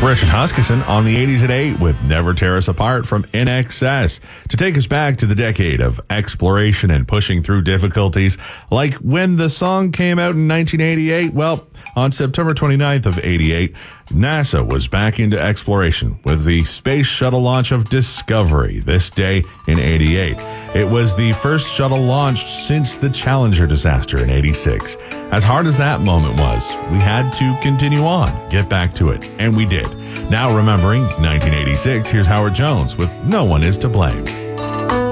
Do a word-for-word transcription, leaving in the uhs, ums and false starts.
Richard Huskisson on the eighties at eight with Never Tear Us Apart from I N X S to take us back to the decade of exploration and pushing through difficulties. Like when the song came out in nineteen eighty-eight, well, on September twenty-ninth of eighty-eight, NASA was back into exploration with the space shuttle launch of Discovery this day in eighty-eight. It was the first shuttle launched since the Challenger disaster in eighty-six. As hard as that moment was, we had to continue on, get back to it, and we did. Now remembering nineteen eighty-six, here's Howard Jones with No One Is to Blame.